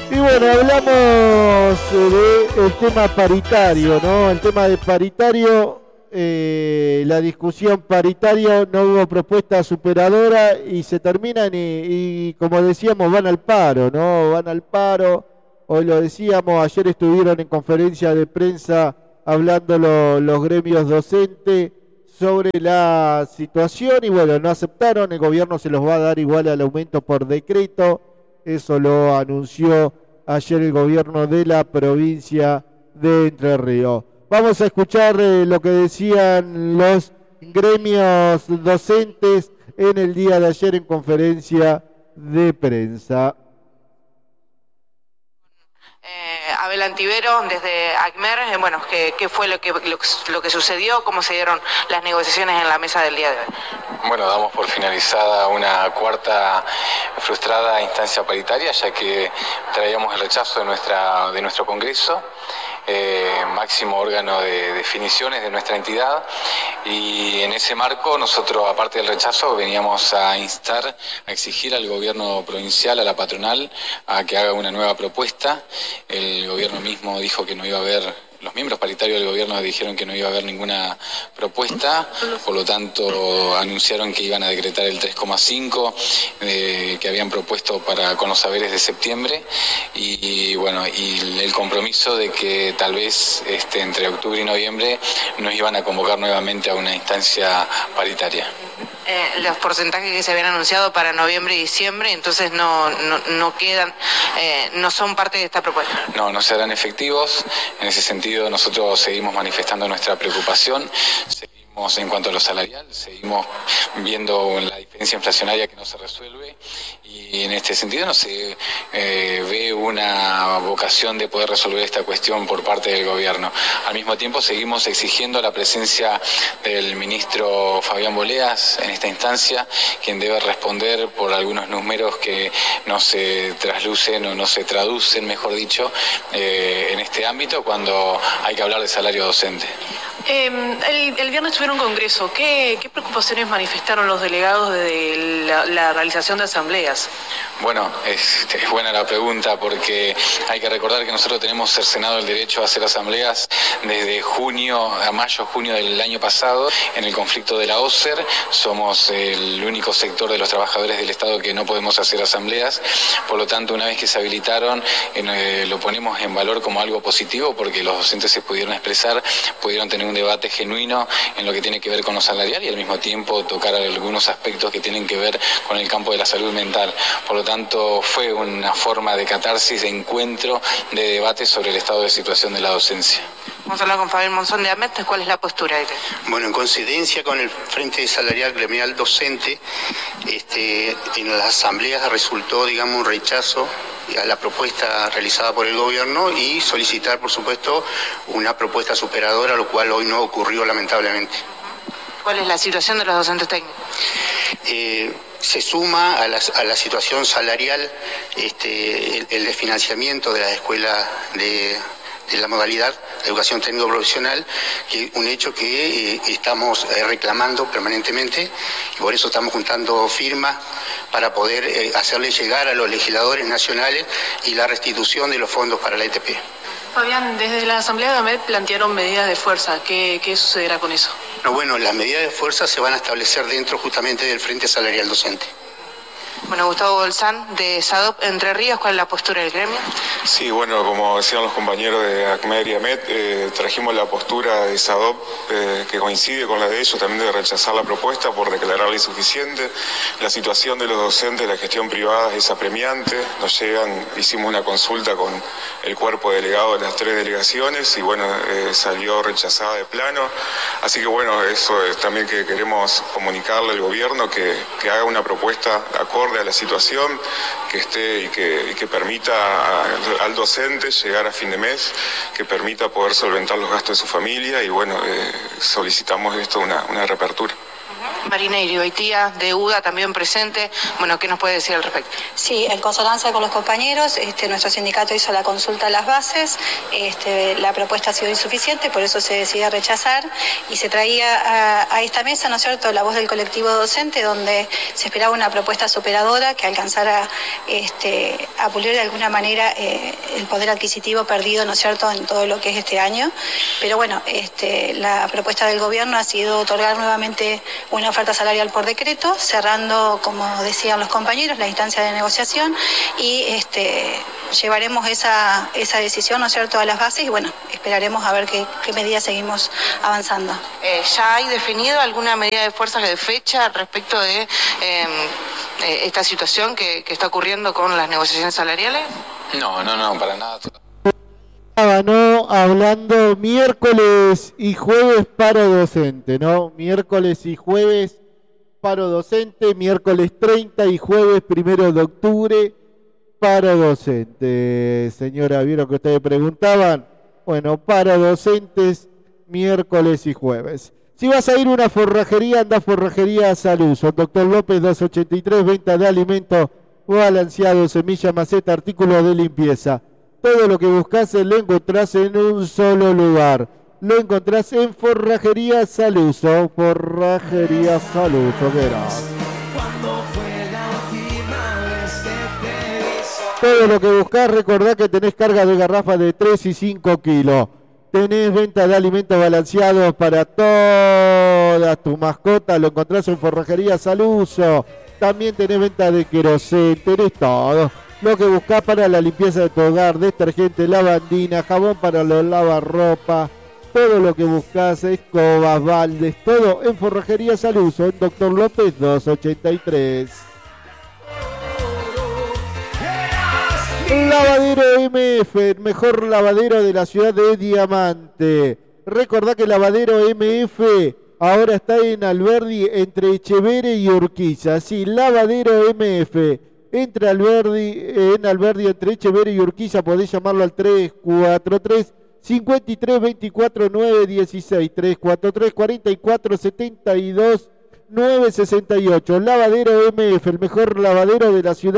Y bueno, hablamos del tema paritario, ¿no? El tema de paritario, la discusión paritario, no hubo propuesta superadora y se terminan y como decíamos, van al paro, ¿no? Van al paro. Hoy lo decíamos, ayer estuvieron en conferencia de prensa hablando los gremios docentes sobre la situación y bueno, no aceptaron, el gobierno se los va a dar igual al aumento por decreto. Eso lo anunció ayer el gobierno de la provincia de Entre Ríos. Vamos a escuchar lo que decían los gremios docentes en el día de ayer en conferencia de prensa. Abel Antivero, desde ACMER, bueno, ¿qué fue lo que sucedió? ¿Cómo se dieron las negociaciones en la mesa del día de hoy? Bueno, damos por finalizada una cuarta frustrada instancia paritaria, ya que traíamos el rechazo de nuestro Congreso, máximo órgano de definiciones de nuestra entidad, y en ese marco nosotros, aparte del rechazo, veníamos a instar, a exigir al gobierno provincial, a la patronal, a que haga una nueva propuesta. El gobierno mismo dijo que no iba a haber, los miembros paritarios del gobierno dijeron que no iba a haber ninguna propuesta, por lo tanto anunciaron que iban a decretar el 3,5 que habían propuesto con los saberes de septiembre y bueno, y el compromiso de que tal vez entre octubre y noviembre nos iban a convocar nuevamente a una instancia paritaria. Los porcentajes que se habían anunciado para noviembre y diciembre, entonces no quedan, no son parte de esta propuesta. No serán efectivos. En ese sentido nosotros seguimos manifestando nuestra preocupación. En cuanto a lo salarial, seguimos viendo la diferencia inflacionaria que no se resuelve y en este sentido no se ve una vocación de poder resolver esta cuestión por parte del gobierno. Al mismo tiempo seguimos exigiendo la presencia del ministro Fabián Boleas en esta instancia, quien debe responder por algunos números que no se traslucen o no se traducen, mejor dicho, en este ámbito cuando hay que hablar de salario docente. El viernes tuvieron congreso. ¿Qué preocupaciones manifestaron los delegados de la realización de asambleas? Bueno, es buena la pregunta porque hay que recordar que nosotros tenemos cercenado el derecho a hacer asambleas desde mayo-junio del año pasado en el conflicto de la OSER. Somos el único sector de los trabajadores del Estado que no podemos hacer asambleas. Por lo tanto, una vez que se habilitaron, lo ponemos en valor como algo positivo porque los docentes se pudieron expresar, pudieron tener un debate genuino en lo que tiene que ver con lo salarial y al mismo tiempo tocar algunos aspectos que tienen que ver con el campo de la salud mental. Por lo tanto, fue una forma de catarsis, de encuentro, de debate sobre el estado de situación de la docencia. Vamos a hablar con Fabián Monzón de AMET. ¿Cuál es la postura? Bueno, en coincidencia con el Frente Salarial Gremial Docente, en las asambleas resultó, un rechazo a la propuesta realizada por el gobierno y solicitar, por supuesto, una propuesta superadora, lo cual hoy no ocurrió lamentablemente. ¿Cuál es la situación de los docentes técnicos? Se suma a la situación salarial el desfinanciamiento de las escuelas de la modalidad de educación técnico profesional, que un hecho que estamos reclamando permanentemente y por eso estamos juntando firmas para poder hacerle llegar a los legisladores nacionales y la restitución de los fondos para la ETP. Fabián, desde la Asamblea de AMET plantearon medidas de fuerza. ¿Qué sucederá con eso? Bueno, las medidas de fuerza se van a establecer dentro justamente del Frente Salarial Docente. Bueno, Gustavo Bolsán, de SADOP Entre Ríos, ¿cuál es la postura del gremio? Sí, bueno, como decían los compañeros de ACMER y AMET, trajimos la postura de SADOP que coincide con la de ellos, también de rechazar la propuesta por declararla insuficiente. La situación de los docentes de la gestión privada es apremiante. Hicimos una consulta con el cuerpo delegado de las 3 delegaciones y bueno, salió rechazada de plano. Así que bueno, eso es también que queremos comunicarle al gobierno que haga una propuesta acorde a la situación, que esté y que permita al docente llegar a fin de mes, que permita poder solventar los gastos de su familia y bueno, solicitamos esto una reapertura. Marineiro y Baitía de UDA también presente. Bueno, ¿qué nos puede decir al respecto? Sí, en consonancia con los compañeros, nuestro sindicato hizo la consulta a las bases, la propuesta ha sido insuficiente, por eso se decide rechazar y se traía a esta mesa, ¿no es cierto?, la voz del colectivo docente, donde se esperaba una propuesta superadora que alcanzara a pulir de alguna manera el poder adquisitivo perdido, ¿no es cierto?, en todo lo que es este año. Pero bueno, la propuesta del gobierno ha sido otorgar nuevamente una oferta salarial por decreto, cerrando, como decían los compañeros, la instancia de negociación y llevaremos esa decisión, ¿no es cierto?, a las bases y bueno, esperaremos a ver qué medidas seguimos avanzando. ¿Ya hay definido alguna medida de fuerza de fecha respecto de esta situación que está ocurriendo con las negociaciones salariales? No, para nada. ¿No? Hablando miércoles y jueves paro docente, ¿no? Miércoles y jueves paro docente, miércoles 30 y jueves 1 de octubre paro docente. Señora, ¿vieron que ustedes preguntaban? Bueno, paro docentes miércoles y jueves. Si vas a ir a una forrajería, anda a Forrajería Saluso. Doctor López 283, venta de alimentos balanceados, semilla, maceta, artículos de limpieza. Todo lo que buscas lo encontrás en un solo lugar. Lo encontrás en Forrajería Saluso. Forrajería Saluso, verás. Todo lo que buscás, recordá que tenés carga de garrafas de 3 y 5 kilos. Tenés venta de alimentos balanceados para todas tus mascotas. Lo encontrás en Forrajería Saluso. También tenés venta de querosén. Tenés todo lo que buscás para la limpieza de tu hogar, detergente, lavandina, jabón para los lavarropa, todo lo que buscás, escobas, baldes, todo en Forrajería Saluso, en Doctor López 283. Lavadero MF, el mejor lavadero de la ciudad de Diamante. Recordá que Lavadero MF ahora está en Alberdi, entre Echeverre y Urquiza. Sí, Lavadero MF. En Alberdi, entre Echeverre y Urquiza, podés llamarlo al 343 53 24 916, 343 44 72 968. Lavadero MF, el mejor lavadero de la ciudad.